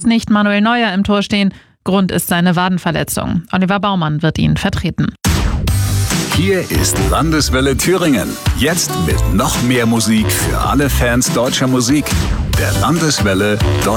nicht Manuel Neuer im Tor stehen. Grund ist seine Wadenverletzung. Oliver Baumann wird ihn vertreten. Hier ist Landeswelle Thüringen. Jetzt mit noch mehr Musik für alle Fans deutscher Musik. Der Landeswelle